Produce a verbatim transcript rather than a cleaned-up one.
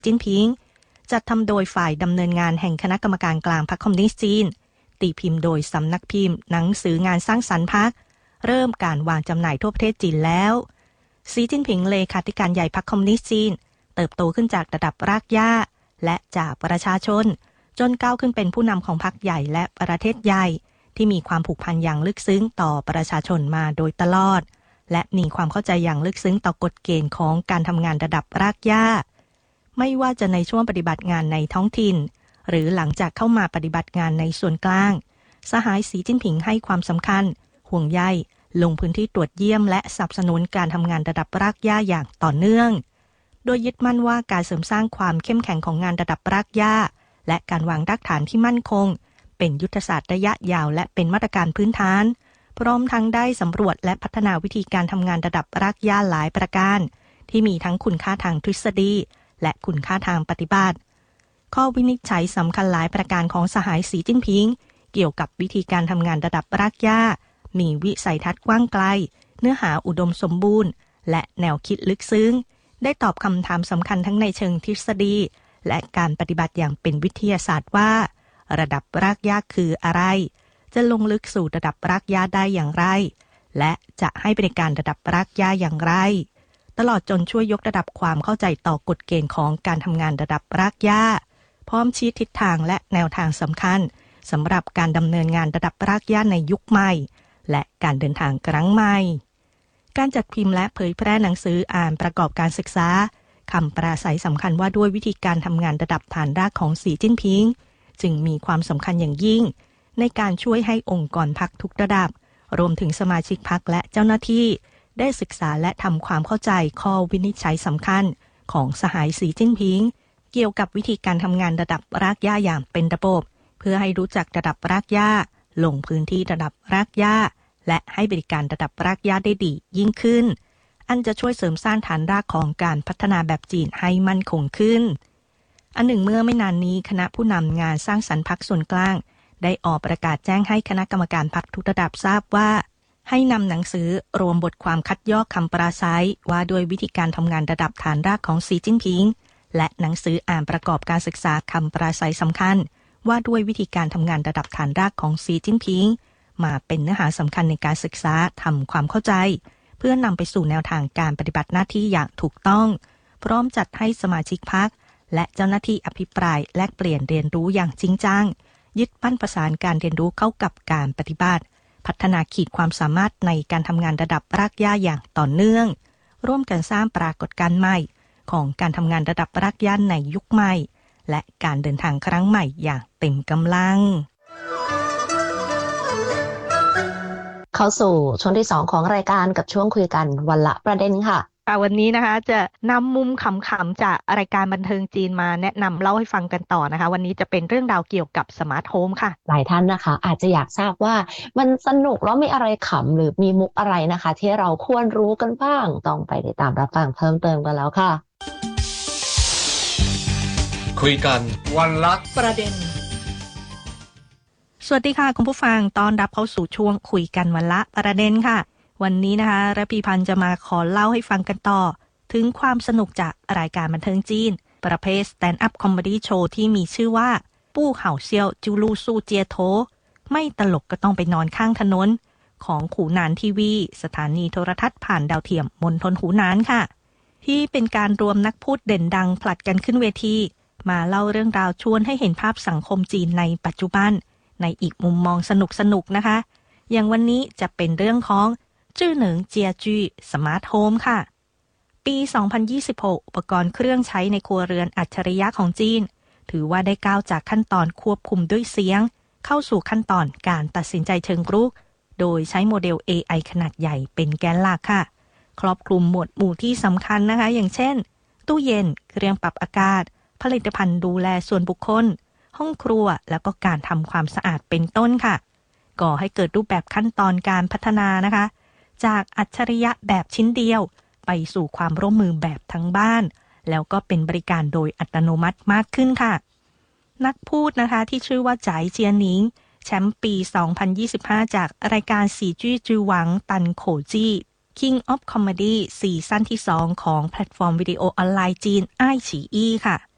จิ้นผิงจัดทำโดยฝ่ายดำเนินงานแห่งคณะกรรมการกลางพรรคคอมมิวนิสต์จีนตีพิมพ์โดยสำนักพิมพ์หนังสืองานสร้างสรรค์พรรคเริ่มการวางจำหน่ายทั่วประเทศจีนแล้วสีจิ้นผิงเลขาธิการใหญ่พรรคคอมมิวนิสต์จีนเติบโตขึ้นจากระดับรากหญ้าและจากประชาชนจนก้าวขึ้นเป็นผู้นำของพรรคใหญ่และประเทศใหญ่ที่มีความผูกพันอย่างลึกซึ้งต่อประชาชนมาโดยตลอดและมีความเข้าใจอย่างลึกซึ้งต่อกฎเกณฑ์ของการทำงานระดับรากหญ้าไม่ว่าจะในช่วงปฏิบัติงานในท้องถิ่นหรือหลังจากเข้ามาปฏิบัติงานในส่วนกลางสหายสีจิ้นผิงให้ความสำคัญห่วงใยลงพื้นที่ตรวจเยี่ยมและสนับสนุนการทำงานระดับรากหญ้าอย่างต่อเนื่องโดยยึดมั่นว่าการเสริมสร้างความเข้มแข็งของงานระดับรากหญ้าและการวางรากฐานที่มั่นคงเป็นยุทธศาสตร์ระยะยาวและเป็นมาตรการพื้นฐานพร้อมทั้งได้สำรวจและพัฒนาวิธีการทำงานระดับรากหญ้าหลายประการที่มีทั้งคุณค่าทางทฤษฎีและคุณค่าทางปฏิบัติข้อวินิจฉัยสำคัญหลายประการของสหายสีจิ้นผิงเกี่ยวกับวิธีการทำงานระดับรากหญ้ามีวิสัยทัศน์กว้างไกลเนื้อหาอุดมสมบูรณ์และแนวคิดลึกซึ้งได้ตอบคำถามสำคัญทั้งในเชิงทฤษฎีและการปฏิบัติอย่างเป็นวิทยาศาสตร์ว่าระดับรากหญ้าคืออะไรจะลงลึกสู่ระดับรากหญ้าได้อย่างไรและจะให้บริการระดับรากหญ้าอย่างไรตลอดจนช่วยยกระดับความเข้าใจต่อกฎเกณฑ์ของการทำงานระดับรากหญ้าพร้อมชี้ทิศทางและแนวทางสำคัญสำหรับการดำเนินงานระดับรากหญ้าในยุคใหม่และการเดินทางครั้งใหม่การจัดพิมพ์และเผยแพร่หนังสืออ่านประกอบการศึกษาคำปราศัยสำคัญว่าด้วยวิธีการทำงานระดับฐานรากของสีจิ้นผิงจึงมีความสำคัญอย่างยิ่งในการช่วยให้องค์กรพรรคทุกระดับรวมถึงสมาชิกพรรคและเจ้าหน้าที่ได้ศึกษาและทำความเข้าใจข้อวินิจฉัยสำคัญของสหายสีจิ้นผิงเกี่ยวกับวิธีการทำงานระดับรากหญ้าอย่างเป็นระบบเพื่อให้รู้จักระดับรากหญ้าลงพื้นที่ระดับรากหญ้าและให้บริการระดับรากหญ้าได้ดียิ่งขึ้นอันจะช่วยเสริมสร้างฐานรากของการพัฒนาแบบจีนให้มั่นคงขึ้นอันหนึ่งเมื่อไม่นานนี้คณะผู้นำงานสร้างสรรค์พรรคส่วนกลางได้ออกประกาศแจ้งให้คณะกรรมการพรรคทุกระดับทราบว่าให้นำหนังสือรวมบทความคัดย่อคำปราศัยว่าด้วยวิธีการทำงานระดับฐานรากของสีจิ้นผิงและหนังสืออ่านประกอบการศึกษาคำปราศัยสำคัญว่าด้วยวิธีการทำงานระดับฐานรากของสีจิ้นผิงมาเป็นเนื้อหาสำคัญในการศึกษาทำความเข้าใจเพื่อนำไปสู่แนวทางการปฏิบัติหน้าที่อย่างถูกต้องพร้อมจัดให้สมาชิกพรรคและเจ้าหน้าที่อภิปรายแลกเปลี่ยนเรียนรู้อย่างจริงจังยึดมั่นประสานการเรียนรู้เข้ากับการปฏิบัติพัฒนาขีดความสามารถในการทำงานระดับรากหญ้าอย่างต่อเนื่องร่วมกันสร้างปรากฏการณ์ใหม่ของการทำงานระดับรากหญ้าในยุคใหม่และการเดินทางครั้งใหม่อย่างเต็มกำลังเข้าสู่ช่วงที่สองของรายการกับช่วงคุยกันวันละประเด็นค่ะวันนี้นะคะจะนำมุมขำๆจากรายการบันเทิงจีนมาแนะนำเล่าให้ฟังกันต่อนะคะวันนี้จะเป็นเรื่องราวเกี่ยวกับสมาร์ทโฮมค่ะหลายท่านนะคะอาจจะอยากทราบว่ามันสนุกแล้วมีอะไรขำหรือมีมุกอะไรนะคะที่เราควรรู้กันบ้างต้องไปติดตามรับฟังเพิ่มเติมกันแล้วค่ะคุยกันวันละประเด็นสวัสดีค่ะคุณผู้ฟังต้อนรับเข้าสู่ช่วงคุยกันวันละประเด็นค่ะวันนี้นะคะระพีพันธ์จะมาขอเล่าให้ฟังกันต่อถึงความสนุกจากรายการบันเทิงจีนประเภท Stand Up Comedy Show ที่มีชื่อว่าปู้เห่าเซียวจูลูซูเจียโถไม่ตลกก็ต้องไปนอนข้างถนนของหูหนานทีวีสถานีโทรทัศน์ผ่านดาวเทียมมณฑลหูหนานค่ะที่เป็นการรวมนักพูดเด่นดังผลัดกันขึ้นเวทีมาเล่าเรื่องราวชวนให้เห็นภาพสังคมจีนในปัจจุบันในอีกมุมมองสนุกๆนะคะอย่างวันนี้จะเป็นเรื่องของจื้อเหนิงเจียจื้อสมาร์ทโฮมค่ะปีสองพันยี่สิบหกอุปกรณ์เครื่องใช้ในครัวเรือนอัจฉริยะของจีนถือว่าได้ก้าวจากขั้นตอนควบคุมด้วยเสียงเข้าสู่ขั้นตอนการตัดสินใจเชิงรุกโดยใช้โมเดล เอ ไอ ขนาดใหญ่เป็นแกนหลักค่ะครอบคลุมหมวดหมู่ที่สำคัญนะคะอย่างเช่นตู้เย็นเครื่องปรับอากาศผลิตภัณฑ์ดูแลส่วนบุคคลห้องครัวแล้วก็การทำความสะอาดเป็นต้นค่ะก่อให้เกิดรูปแบบขั้นตอนการพัฒนานะคะจากอัจฉริยะแบบชิ้นเดียวไปสู่ความร่วมมือแบบทั้งบ้านแล้วก็เป็นบริการโดยอัตโนมัติมากขึ้นค่ะนักพูดนะคะที่ชื่อว่าจ๋ายเจียหนิงแชมป์ปีสองพันยี่สิบห้าจากรายการสีจี้จือหวังตันโขจี้ King of Comedy ซีซั่นที่สองของแพลตฟอร์มวิดีโอออนไลน์จีนอ้ายฉีอี้ค่ะ